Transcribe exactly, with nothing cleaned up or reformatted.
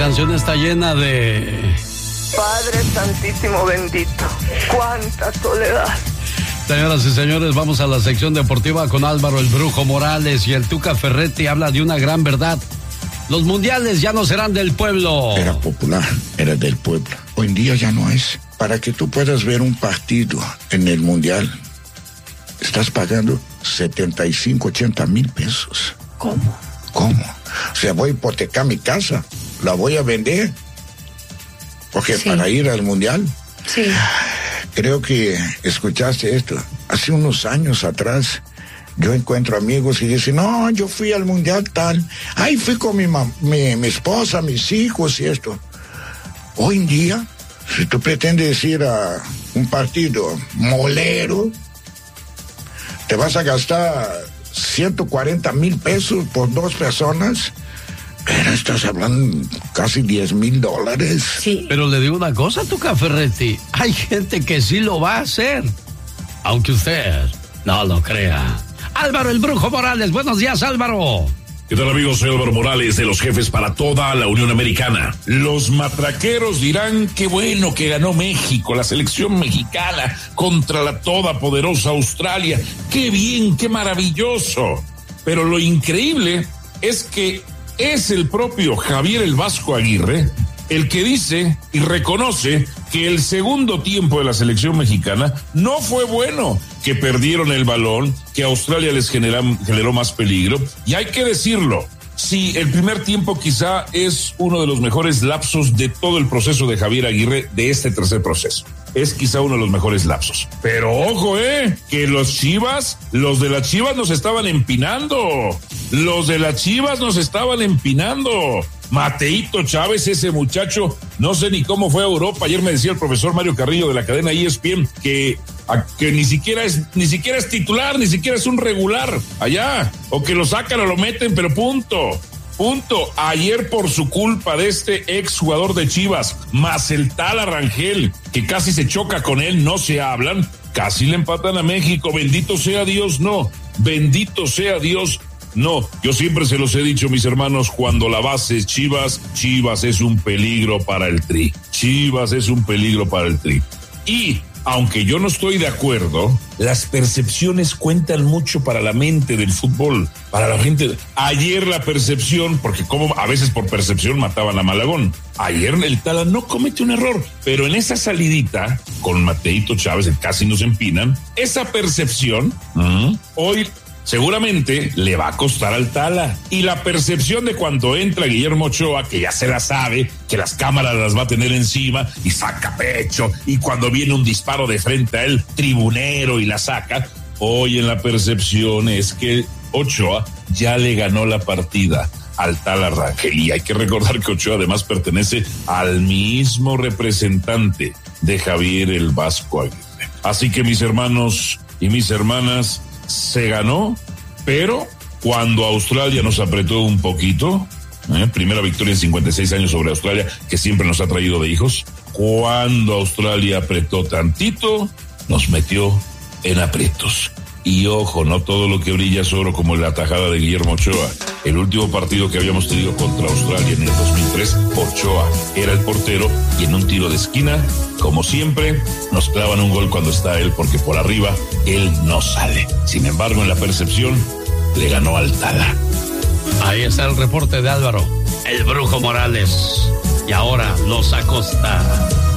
canción está llena de... Padre Santísimo bendito, cuánta soledad. Señoras y señores, vamos a la sección deportiva con Álvaro el Brujo Morales, y el Tuca Ferretti habla de una gran verdad. Los mundiales ya no serán del pueblo. Era popular, era del pueblo. Hoy en día ya no es. Para que tú puedas ver un partido en el mundial, estás pagando setenta y cinco, ochenta mil pesos. ¿Cómo? ¿Cómo? O sea, voy a hipotecar mi casa, la voy a vender, porque sí, para ir al mundial. Sí. Creo que escuchaste esto. Hace unos años atrás, yo encuentro amigos y dicen, no, yo fui al mundial tal. Ay, fui con mi, mam- mi, mi esposa, mis hijos y esto. Hoy en día, si tú pretendes ir a un partido molero, te vas a gastar ciento cuarenta mil pesos por dos personas. Pero estás hablando casi diez mil dólares. Sí. Pero le digo una cosa, Tuca Ferretti. Hay gente que sí lo va a hacer, aunque usted no lo crea. Álvaro el Brujo Morales, buenos días, Álvaro. ¿Qué tal, amigos? Soy Álvaro Morales, de los jefes para toda la Unión Americana. Los matraqueros dirán qué bueno que ganó México, la selección mexicana, contra la todopoderosa Australia. ¡Qué bien, qué maravilloso! Pero lo increíble es que es el propio Javier el Vasco Aguirre el que dice y reconoce que el segundo tiempo de la selección mexicana no fue bueno, que perdieron el balón, que Australia les genera, generó más peligro, y hay que decirlo, sí, el primer tiempo quizá es uno de los mejores lapsos de todo el proceso de Javier Aguirre, de este tercer proceso. Es quizá uno de los mejores lapsos. Pero ojo, eh, que los Chivas, los de las Chivas nos estaban empinando. Los de las Chivas nos estaban empinando. Mateito Chávez, ese muchacho, no sé ni cómo fue a Europa. Ayer me decía el profesor Mario Carrillo de la cadena E S P N que, a, que ni siquiera es, ni siquiera es titular, ni siquiera es un regular allá. O que lo sacan o lo meten, pero punto. Punto. Ayer, por su culpa de este ex jugador de Chivas, más el tal Arrangel, que casi se choca con él, no se hablan, casi le empatan a México. Bendito sea Dios, no. Bendito sea Dios, no. Yo siempre se los he dicho, mis hermanos, cuando la base es Chivas, Chivas es un peligro para el Tri. Chivas es un peligro para el Tri. Y aunque yo no estoy de acuerdo, las percepciones cuentan mucho para la mente del fútbol, para la gente. Ayer la percepción, porque como a veces por percepción mataban a Malagón. Ayer el Tala no comete un error, pero en esa salidita con Mateito Chávez, el casi nos empinan, esa percepción, uh-huh, hoy seguramente le va a costar al Tala. Y la percepción de cuando entra Guillermo Ochoa, que ya se la sabe, que las cámaras las va a tener encima y saca pecho, y cuando viene un disparo de frente a él, tribunero, y la saca. Hoy en la percepción es que Ochoa ya le ganó la partida al Tala Rangel. Y hay que recordar que Ochoa además pertenece al mismo representante de Javier el Vasco Aguirre. Así que, mis hermanos y mis hermanas, se ganó, pero cuando Australia nos apretó un poquito, ¿eh? Primera victoria en cincuenta y seis años sobre Australia, que siempre nos ha traído de hijos. Cuando Australia apretó tantito, nos metió en aprietos. Y ojo, no todo lo que brilla es oro, como la tajada de Guillermo Ochoa. El último partido que habíamos tenido contra Australia en el dos mil tres, Ochoa era el portero, y en un tiro de esquina, como siempre, nos clavan un gol cuando está él, porque por arriba él no sale. Sin embargo, en la percepción, le ganó al Tala. Ahí está el reporte de Álvaro, el Brujo Morales. Y ahora los Acosta.